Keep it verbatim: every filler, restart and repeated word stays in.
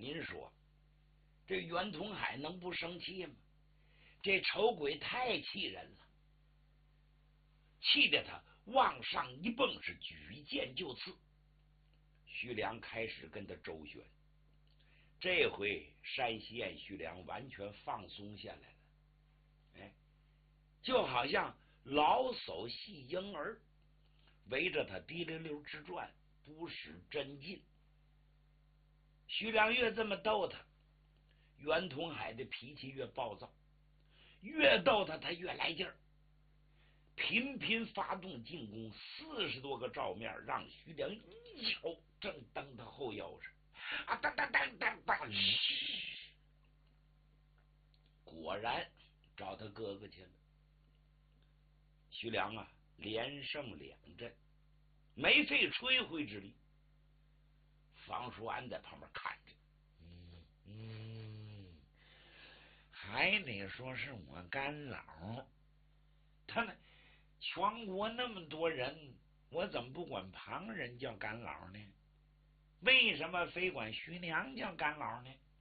您说这袁同海能不生气吗？这丑鬼太气人了，气得他往上一蹦，是举剑就刺。徐良开始跟他周旋，这回山西燕徐良完全放松下来了，哎，就好像老叟戏婴儿，围着他滴溜溜直转，不使真劲。徐良越这么逗他，袁同海的脾气越暴躁，越逗他他越来劲儿，频频发动进攻，四十多个照面让徐良一瞧正蹬他后腰上，啊当当当当当，果然找他哥哥去了。徐良啊，连胜两阵，没费吹灰之力。方叔安在旁边看着， 嗯嗯，还得说是我干老，他呢，全国那么多人，我怎么不管旁人叫干老呢？为什么非管徐良叫干老呢？